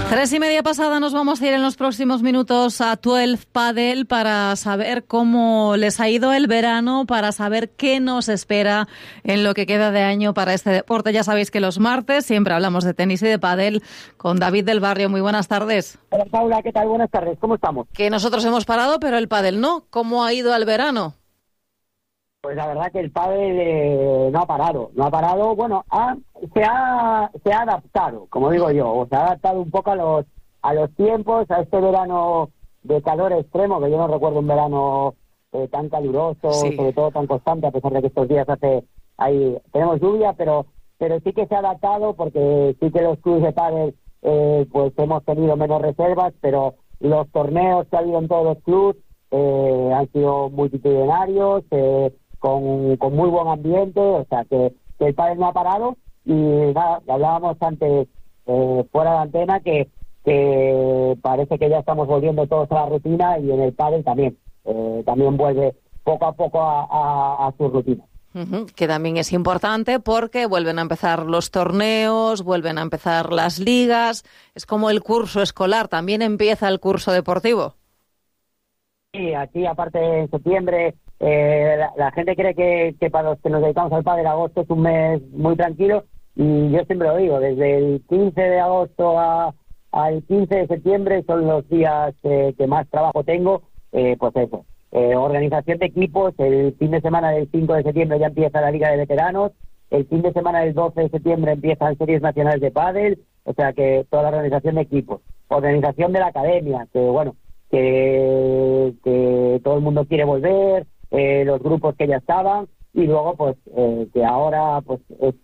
3:30 pasada nos vamos a ir en los próximos minutos a 12 Padel para saber cómo les ha ido el verano, para saber qué nos espera en lo que queda de año para este deporte. Ya sabéis que los martes siempre hablamos de tenis y de pádel con David del Barrio. Muy buenas tardes. Hola Paula, ¿qué tal? Buenas tardes, ¿cómo estamos? Que nosotros hemos parado, pero el pádel no. ¿Cómo ha ido el verano? Pues la verdad que el pádel no ha parado, bueno, se ha adaptado, como digo yo, o se ha adaptado un poco a los tiempos, a este verano de calor extremo, que yo no recuerdo un verano tan caluroso, sí, sobre todo tan constante, a pesar de que estos días tenemos lluvia, pero sí que se ha adaptado, porque sí que los clubes de pádel pues hemos tenido menos reservas, pero los torneos que ha habido en todos los clubes han sido multitudinarios, con muy buen ambiente, o sea que el pádel no ha parado. Y nada, hablábamos antes fuera de antena que parece que ya estamos volviendo todos a la rutina, y en el pádel también vuelve poco a poco a su rutina. Que también es importante porque vuelven a empezar los torneos, vuelven a empezar las ligas, es como el curso escolar, también empieza el curso deportivo. Sí, aquí aparte en septiembre la gente cree que para los que nos dedicamos al pádel agosto es un mes muy tranquilo, y yo siempre lo digo, desde el 15 de agosto al 15 de septiembre son los días que más trabajo tengo, pues eso, organización de equipos. El fin de semana del 5 de septiembre ya empieza la Liga de Veteranos, el fin de semana del 12 de septiembre empiezan series nacionales de pádel, o sea que toda la organización de equipos, organización de la academia, que bueno, que todo el mundo quiere volver, los grupos que ya estaban, y luego pues que ahora pues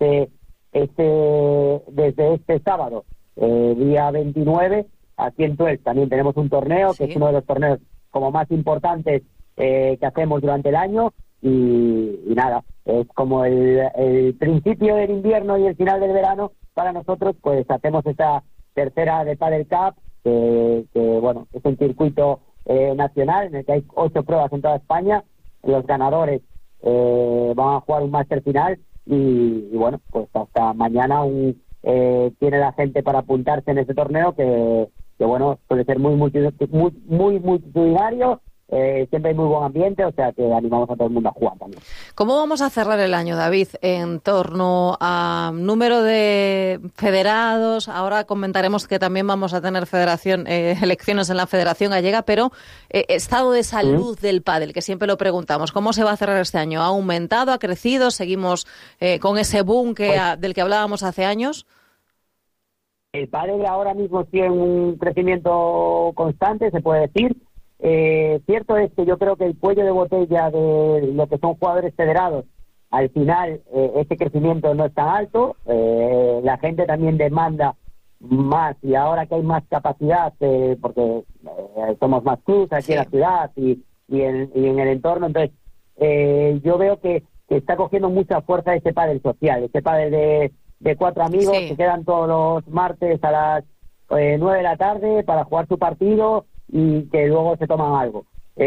desde este sábado, día 29, aquí en Tuel también tenemos un torneo, sí, que es uno de los torneos como más importantes que hacemos durante el año, y nada, es como el principio del invierno y el final del verano para nosotros. Pues hacemos esta tercera de Padel Cup, que bueno, es un circuito nacional en el que hay 8 pruebas en toda España. Los ganadores van a jugar un máster final, y bueno, pues hasta mañana tiene la gente para apuntarse en ese torneo, que bueno, suele ser muy multitudinario. Siempre hay muy buen ambiente, o sea que animamos a todo el mundo a jugar también. ¿Cómo vamos a cerrar el año, David, en torno a número de federados? Ahora comentaremos que también vamos a tener elecciones en la Federación Gallega, pero estado de salud del pádel, que siempre lo preguntamos. ¿Cómo se va a cerrar este año? ¿Ha aumentado, ha crecido? ¿Seguimos con ese boom del que hablábamos hace años? El pádel ahora mismo tiene un crecimiento constante, se puede decir. Cierto es que yo creo que el cuello de botella de lo que son jugadores federados, al final ese crecimiento no es tan alto. La gente también demanda más, y ahora que hay más capacidad, porque somos más clubes aquí en la ciudad y en el entorno, entonces yo veo que está cogiendo mucha fuerza ese pádel social, ese pádel de 4 amigos que quedan todos los martes a las 9 de la tarde para jugar su partido, y que luego se toman algo.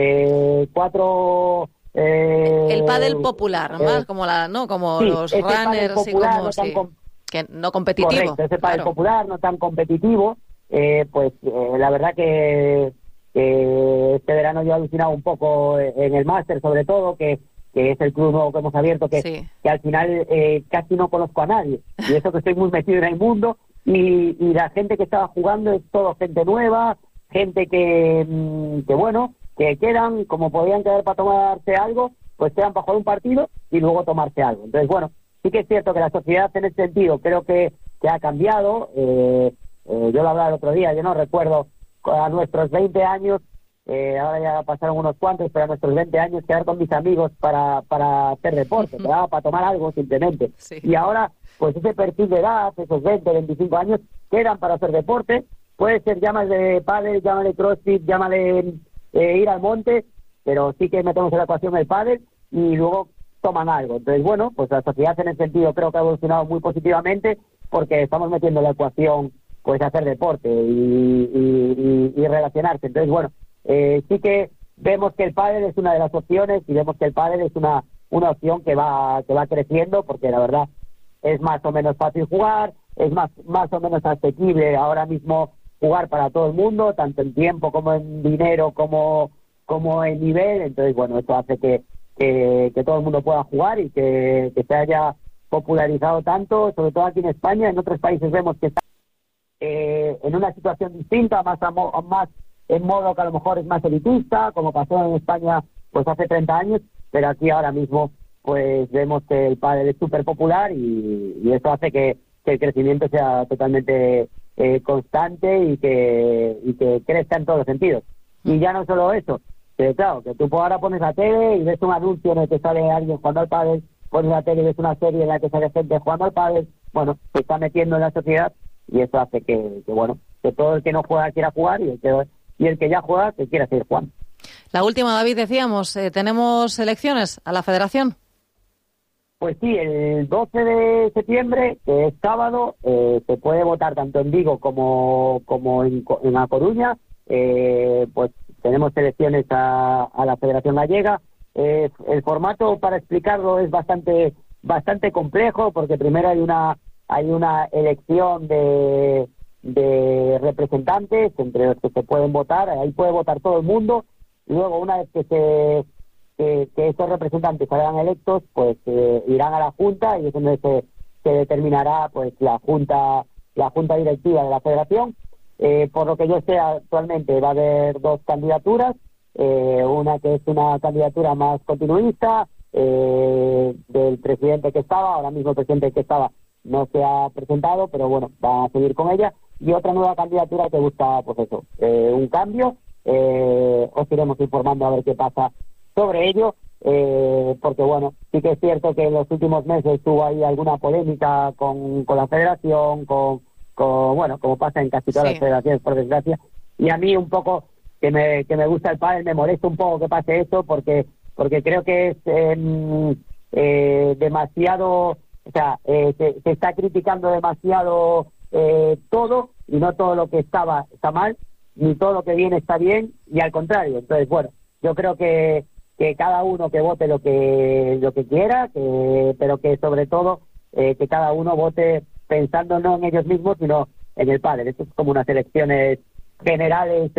4... el pádel popular, más como los runners, popular, que no competitivo. Correcto, ese pádel popular, no tan competitivo. Pues la verdad que este verano yo he alucinado un poco en el máster, sobre todo, que es el club nuevo que hemos abierto, que al final casi no conozco a nadie, y eso que estoy muy metido en el mundo, y la gente que estaba jugando es todo gente nueva, gente que bueno, que quedan, como podían quedar para tomarse algo, pues quedan para jugar un partido y luego tomarse algo. Entonces, bueno, sí que es cierto que la sociedad en ese sentido creo que ha cambiado. Yo lo hablaba el otro día, yo no recuerdo a nuestros 20 años, ahora ya pasaron unos cuantos, pero a nuestros 20 años quedar con mis amigos para hacer deporte, ¿verdad? Para tomar algo simplemente. Sí. Y ahora, pues ese perfil de edad, esos 20, 25 años, quedan para hacer deporte. Puede ser, llámale pádel, llámale crossfit, llámale ir al monte, pero sí que metemos en la ecuación el pádel y luego toman algo. Entonces, bueno, pues la sociedad en ese sentido creo que ha evolucionado muy positivamente, porque estamos metiendo en la ecuación pues hacer deporte y relacionarse. Entonces, bueno, sí que vemos que el pádel es una de las opciones, y vemos que el pádel es una opción que va creciendo, porque la verdad es más o menos fácil jugar, es más o menos asequible ahora mismo jugar para todo el mundo, tanto en tiempo como en dinero, como en nivel. Entonces, bueno, esto hace que todo el mundo pueda jugar y que se haya popularizado tanto, sobre todo aquí en España. En otros países vemos que está en una situación distinta, más en modo que a lo mejor es más elitista, como pasó en España pues hace 30 años, pero aquí ahora mismo pues vemos que el pádel es súper popular y eso hace que el crecimiento sea totalmente constante y que crezca en todos los sentidos. Y ya no solo eso, que claro, que tú ahora pones la tele y ves un anuncio en el que sale alguien jugando al pádel, pones la tele y ves una serie en la que sale gente jugando al pádel, bueno, se está metiendo en la sociedad y eso hace que todo el que no juega quiera jugar y el que ya juega que quiera seguir jugando. La última, David, decíamos, ¿tenemos elecciones a la federación? Pues sí, el 12 de septiembre, que es sábado, se puede votar tanto en Vigo como en A Coruña. Pues tenemos elecciones a la Federación Gallega. El formato, para explicarlo, es bastante complejo, porque primero hay una elección de representantes entre los que se pueden votar. Ahí puede votar todo el mundo. Luego, una vez que estos representantes salgan electos, pues irán a la Junta y es donde se determinará pues la junta directiva de la Federación. Por lo que yo sé, actualmente va a haber dos candidaturas, una que es una candidatura más continuista del presidente que estaba. Ahora mismo el presidente que estaba no se ha presentado, pero bueno, va a seguir con ella, y otra nueva candidatura que busca pues eso, un cambio. Os iremos informando a ver qué pasa sobre ello, porque bueno, sí que es cierto que en los últimos meses hubo ahí alguna polémica con la federación, bueno, como pasa en casi todas las federaciones, por desgracia, y a mí un poco que me gusta el pádel, me molesta un poco que pase eso, porque creo que es demasiado, o sea, se está criticando demasiado todo, y no todo lo que está mal, ni todo lo que viene está bien, y al contrario. Entonces, bueno, yo creo que cada uno que vote lo que quiera, pero que sobre todo que cada uno vote pensando no en ellos mismos, sino en el pádel. Esto es como unas elecciones generales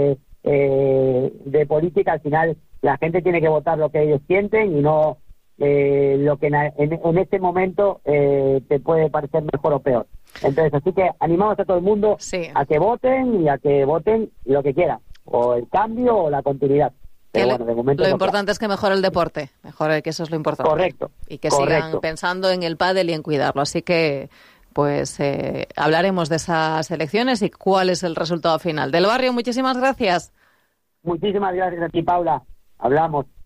de política. Al final la gente tiene que votar lo que ellos sienten y no lo que en este momento te puede parecer mejor o peor. Entonces, así que animamos a todo el mundo a que voten, y a que voten lo que quieran, o el cambio o la continuidad. Pero bueno, de momento lo importante es que mejore el deporte, que eso es lo importante. Correcto. Y que sigan pensando en el pádel y en cuidarlo. Así que, pues, hablaremos de esas elecciones y cuál es el resultado final. Del Barrio, muchísimas gracias. Muchísimas gracias a ti, Paula. Hablamos.